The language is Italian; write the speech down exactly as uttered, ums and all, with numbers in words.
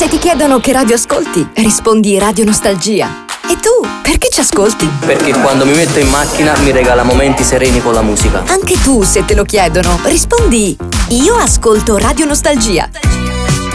Se ti chiedono che radio ascolti, rispondi Radio Nostalgia. E tu, perché ci ascolti? Perché quando mi metto in macchina mi regala momenti sereni con la musica. Anche tu, se te lo chiedono, rispondi: io ascolto Radio Nostalgia.